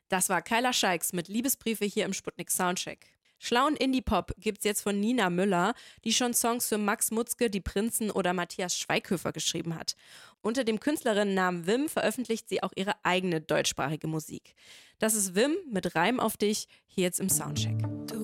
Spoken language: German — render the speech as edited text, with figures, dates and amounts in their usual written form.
Das war Kyla Scheiks mit Liebesbriefe hier im Sputnik Soundcheck. Schlauen Indie-Pop gibt's jetzt von Nina Müller, die schon Songs für Max Mutzke, Die Prinzen oder Matthias Schweighöfer geschrieben hat. Unter dem Künstlerinnennamen Wim veröffentlicht sie auch ihre eigene deutschsprachige Musik. Das ist Wim mit Reim auf dich, hier jetzt im Soundcheck.